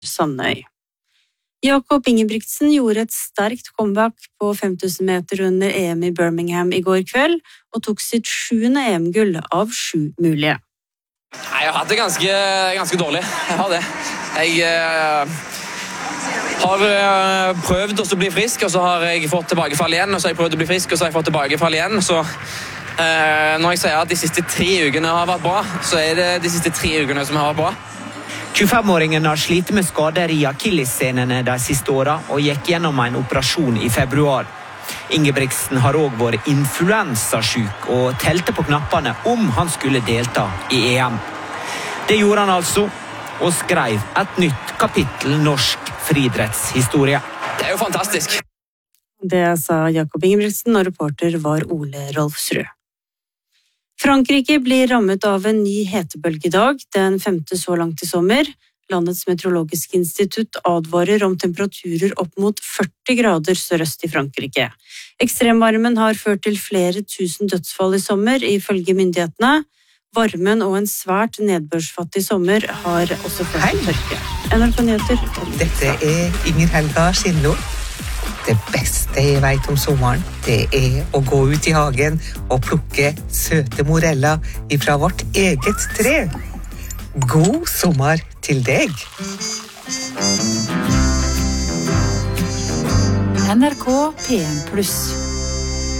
Sandøy. Jakob Ingebrigtsen gjorde et sterkt comeback på 5000 meter under EM i Birmingham i går kveld, og tok sitt 7. EM-gull av 7 mulige. Jeg har hatt det ganske dårlig. Jeg har det. Jeg har prøvd å bli frisk, og så har jeg fått tilbakefall igjen, og så har jeg prøvd å bli frisk, og så har jeg fått tilbakefall igjen. Så når jeg sier at de siste 3 ukene har vært bra, så er det de siste 3 ukene som har vært bra. 25-åringen har slitt med skader i akillessenene de siste årene og gikk gjennom en operasjon i februar. Ingebrigtsen har også vært influensasyk og telte på knappene om han skulle delta i EM. Det gjorde han altså, og skrev et nytt kapittel norsk friidrettshistorie. Det er jo fantastisk. Det sa Jakob Ingebrigtsen, og reporter var Ole Rolfsrud. Frankrike blir rammet av en ny hetebølgedag, den 5. så langt i sommer. Landets meteorologiske institutt advarer om temperaturer opp mot 40 grader sørøst i Frankrike. Ekstremvarmen har ført til flere tusen dødsfall i sommer, ifølge myndighetene. Varmen og en svært nedbørsfattig sommer har også ført til tørke. NRK Nyheter. Dette er Inger Helga Skindlo. Det beste jeg vet om sommeren, det er å gå ut i hagen og plukke søte moreller fra vårt eget tre. God sommer til deg! NRK PM+.